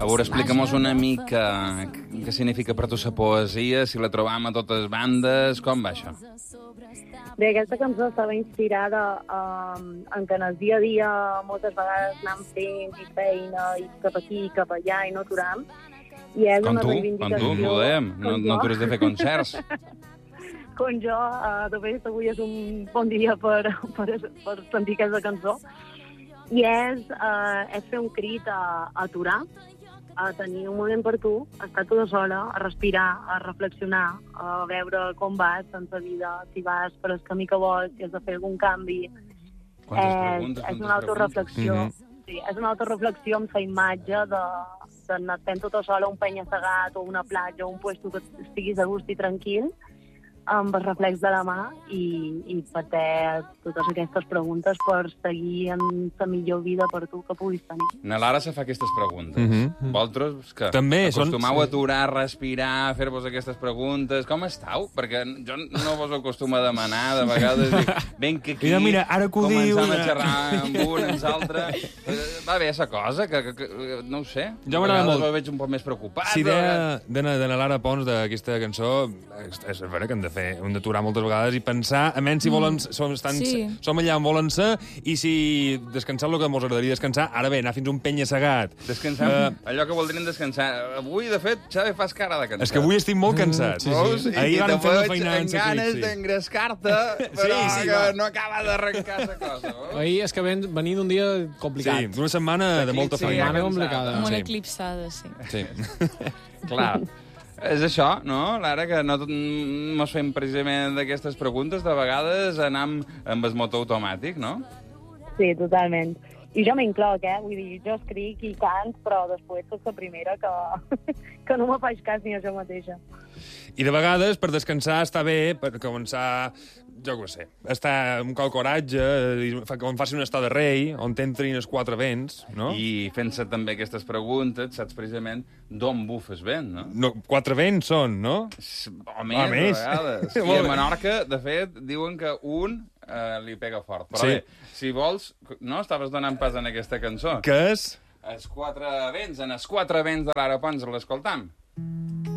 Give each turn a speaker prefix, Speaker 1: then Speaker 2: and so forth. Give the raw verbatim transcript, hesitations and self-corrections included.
Speaker 1: A veure, explica'm-nos una mica què significa per tu la poesia, si la trobam a totes bandes, com va això?
Speaker 2: Bé, aquesta cançó estava inspirada um, en que en el dia a dia moltes vegades anem fent i feina i cap aquí i cap allà i no aturam. I és
Speaker 1: Com
Speaker 2: una
Speaker 1: tu, com
Speaker 2: reivindicació...
Speaker 1: tu, volem. No, no atures de fer concerts.
Speaker 2: Com jo, uh, de fet, avui és un bon dia per, per, per sentir aquesta cançó. I és, uh, és fer un crit a, a aturar, a tenir un moment per tu, a estar tota sola, a respirar, a reflexionar, a veure com vas en la vida, si vas per el camí que vols, si has de fer algun canvi.
Speaker 1: Quantes
Speaker 2: és,
Speaker 1: preguntes,
Speaker 2: és una autoreflexió.
Speaker 1: Mm -hmm.
Speaker 2: Sí, és una autoreflexió amb la imatge de d'anar fent tota sola un penya-segat o una platja o un puesto que estiguis a gust i tranquil, amb el reflex de la mà i, i per te totes aquestes preguntes per seguir en la millor vida per tu que puguis tenir.
Speaker 1: Na Lara se fa aquestes preguntes.
Speaker 3: Mm -hmm.
Speaker 1: Vosaltres, que
Speaker 3: també
Speaker 1: acostumau
Speaker 3: són...
Speaker 1: a aturar, a respirar, a fer-vos aquestes preguntes, com estàu? Perquè jo no vos acostumo a demanar, de vegades, dir, ben que aquí...
Speaker 3: Mira, mira, ara que ho diu...
Speaker 1: Començam a xerrar amb un, amb l'altre... Va bé, esa cosa, que, que, que no ho sé.
Speaker 3: Jo m'agrada molt.
Speaker 1: Ho veig un poc més preocupat.
Speaker 3: Si idea de, de na Lara Pons d'aquesta cançó, és, és vera que hem de fer, hem d'aturar moltes vegades i pensar, a menys si volen, som, estan,
Speaker 4: Sí.
Speaker 3: som allà on volen ser, i si descansar el que mos agradaria descansar, ara bé, anar fins a un penya-segat.
Speaker 1: Descansar, uh, allò que voldrien descansar. Avui, de fet, Xavi, fas cara de cansat.
Speaker 3: És que avui estic molt cansat.
Speaker 1: Mm, sí, sí.
Speaker 3: Ahir van fer una feina
Speaker 1: en ganes d'engrescar-te, però
Speaker 3: sí, sí,
Speaker 1: que
Speaker 3: va.
Speaker 1: no acaba d'arrencar la cosa. Oh?
Speaker 5: Ahir és que ven, venir d'un dia complicat.
Speaker 3: Sí, d'una setmana de molta
Speaker 1: Sí,
Speaker 3: feina.
Speaker 5: setmana complicada.
Speaker 4: Amb una
Speaker 3: Sí.
Speaker 4: eclipsada, sí.
Speaker 3: Sí.
Speaker 1: Clar. És això, no, Lara, que no mos fem precisament d'aquestes preguntes, de vegades anam amb el motor automàtic, no?
Speaker 2: Sí, totalment. I jo m'incloc, eh? Vull dir, jo escric i cant, però després soc la primera que, que no me faig cas ni a jo mateixa.
Speaker 3: I de vegades, per descansar, està bé, per començar, jo què sé, estar amb qual coratge, on faci un estat de rei, on t'entrin els quatre vents, no?
Speaker 1: I fent-se també aquestes preguntes, saps precisament d'on bufes vent, no?
Speaker 3: no? Quatre vents són, no?
Speaker 1: O més,
Speaker 3: O més.
Speaker 1: a vegades. I a Menorca, de fet, diuen que un eh, li pega fort. Però
Speaker 3: Sí.
Speaker 1: bé, si vols... No estaves donant pas en aquesta cançó?
Speaker 3: Què és?
Speaker 1: Els quatre vents, en els quatre vents de l'Ara Pons l'escoltam.